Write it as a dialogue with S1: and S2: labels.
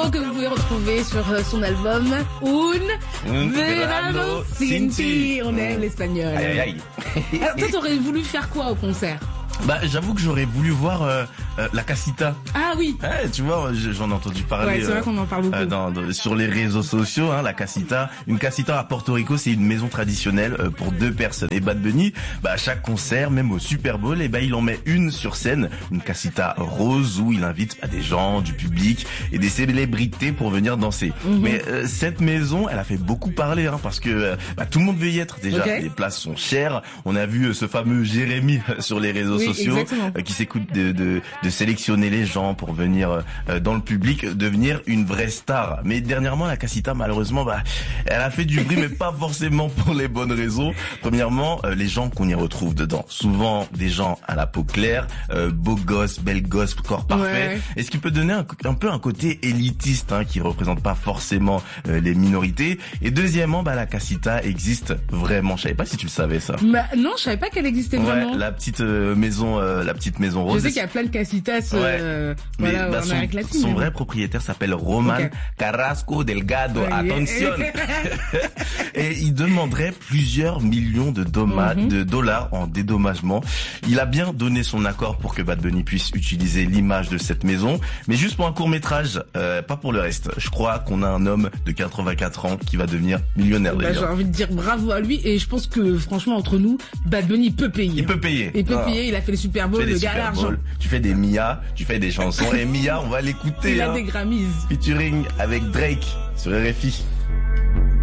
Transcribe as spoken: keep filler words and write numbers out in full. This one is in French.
S1: morceau que vous pouvez retrouver sur son album Un, Un Verano Sin Ti. On aime l'espagnol.
S2: Aïe, aïe, aïe.
S1: Alors toi, t'aurais voulu faire quoi au concert?
S2: Bah, j'avoue que j'aurais voulu voir euh, euh, la Casita.
S1: Ah oui.
S2: Ouais, tu vois, j'en ai entendu parler.
S1: Ouais, c'est vrai qu'on en parle beaucoup.
S2: Euh, dans, dans, sur les réseaux sociaux, hein, la Casita. Une Casita à Porto Rico, c'est une maison traditionnelle euh, pour deux personnes. Et Bad Bunny, bah, à chaque concert, même au Super Bowl, et bah, il en met une sur scène, une Casita rose où il invite bah, des gens, du public et des célébrités pour venir danser. Mm-hmm. Mais euh, cette maison, elle a fait beaucoup parler, hein, parce que euh, bah, tout le monde veut y être. Déjà, okay. Les places sont chères. On a vu euh, ce fameux Jérémy sur les réseaux oui. sociaux euh, qui s'écoute de, de, de sélectionner les gens pour venir euh, dans le public, devenir une vraie star. Mais dernièrement, la Casita, malheureusement, bah, elle a fait du bruit, mais pas forcément pour les bonnes raisons. Premièrement, euh, les gens qu'on y retrouve dedans, souvent des gens à la peau claire, euh, beaux gosses, belles gosses, corps parfait. Ouais. Et ce qui peut donner un, un peu un côté élitiste, hein, qui représente pas forcément euh, les minorités. Et deuxièmement, bah, la Casita existe vraiment. Je savais pas si tu le savais ça.
S1: Bah, non, je savais pas qu'elle existait
S2: ouais,
S1: vraiment.
S2: La petite euh, maison. Euh, la petite maison rose.
S1: Je sais qu'il y a plein de casitas euh,
S2: ouais.
S1: voilà,
S2: bah,
S1: en
S2: son,
S1: Amérique latine.
S2: Son vrai propriétaire s'appelle Roman okay. Carrasco Delgado. Ouais, Attention. Et il demanderait plusieurs millions de, doma- mm-hmm. de dollars en dédommagement. Il a bien donné son accord pour que Bad Bunny puisse utiliser l'image de cette maison, mais juste pour un court métrage, euh, pas pour le reste. Je crois qu'on a un homme de quatre-vingt-quatre ans qui va devenir millionnaire.
S1: Bah, j'ai envie de dire bravo à lui, et je pense que franchement entre nous, Bad Bunny peut payer.
S2: Il peut payer.
S1: Il peut ah. payer. Il a fait les Super Bowl, le gars à l'argent.
S2: Tu fais des Mia, tu fais des chansons, et Mia, on va l'écouter.
S1: Il
S2: hein.
S1: a des Grammys.
S2: Featuring avec Drake sur R F I.